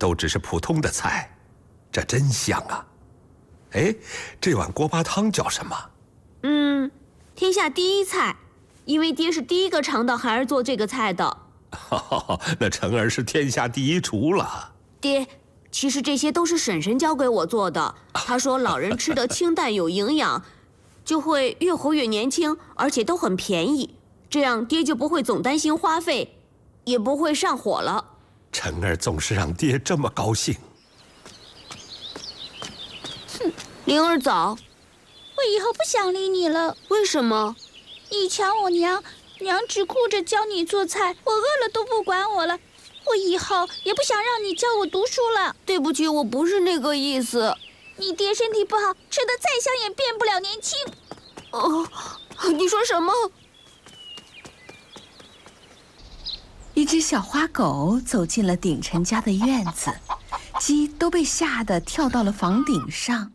都只是普通的菜，这真香啊！哎，这碗锅巴汤叫什么？ 天下第一菜，因为爹是第一个尝到孩儿做这个菜的。 那晨儿是天下第一厨了。 爹，其实这些都是婶婶教给我做的。她说老人吃得清淡有营养，就会越活越年轻，而且都很便宜。这样爹就不会总担心花费，也不会上火了。 晨儿总是让爹这么高兴。 灵儿早。 我以后不想理你了。 为什么？ 你瞧我娘只顾着教你做菜，我饿了都不管我了。我以后也不想让你教我读书了。 对不起，我不是那个意思。 你爹身体不好，吃得再香也变不了年轻。 你说什么？ 一只小花狗走进了鼎臣家的院子，鸡都被吓得跳到了房顶上。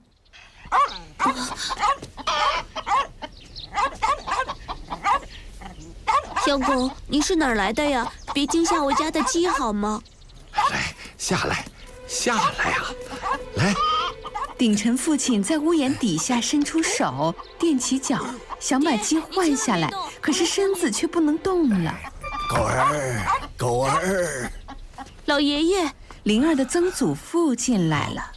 小狗，你是哪儿来的呀？别惊吓我家的鸡好吗？ 来，下来呀！来。 鼎臣父亲在屋檐底下伸出手，踮起脚，想把鸡换下来，可是身子却不能动了。 狗儿！ 老爷爷， 灵儿的曾祖父进来了。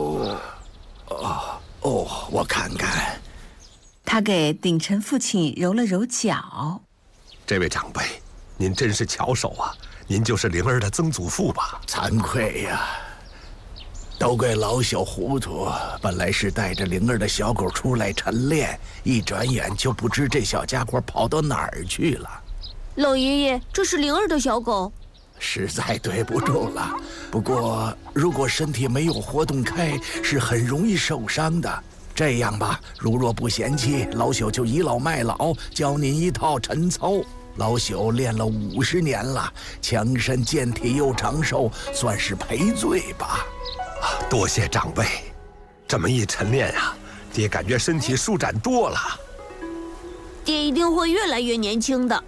我看看。 他给鼎臣父亲揉了揉脚。 这位长辈，您真是巧手啊！您就是灵儿的曾祖父吧？ 惭愧呀，都怪老朽糊涂。本来是带着灵儿的小狗出来晨练，一转眼就不知这小家伙跑到哪儿去了。 老爷爷，这是灵儿的小狗。 实在对不住了。不过，如果身体没有活动开，是很容易受伤的。这样吧，如若不嫌弃，老朽就倚老卖老，教您一套晨操。老朽练了50年了，强身健体又长寿，算是赔罪吧。 多谢长辈，这么一晨练啊，爹感觉身体舒展多了。 爹一定会越来越年轻的。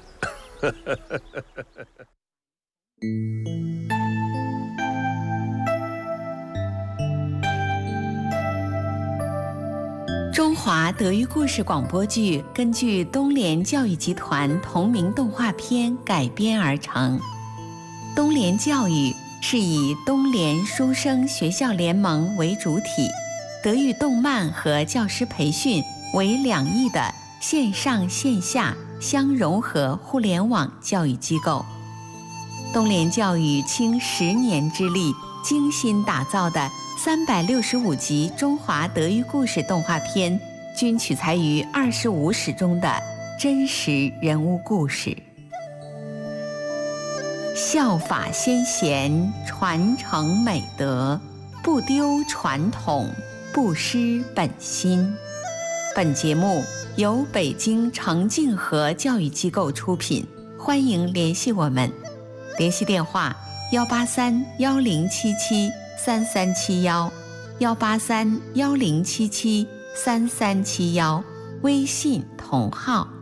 中华德育故事广播剧根据东联教育集团同名动画片改编而成。东联教育是以东联书生学校联盟为主体，德育动漫和教师培训为两翼的线上线下相融合互联网教育机构。东联教育倾10年之力精心打造的365集中华德育故事动画片，均取材于25史中的真实人物故事。效法先贤，传承美德，不丢传统，不失本心。本节目由北京程敬和教育机构出品，欢迎联系我们。联系电话183-1077-3371，183-1077-3371，微信同号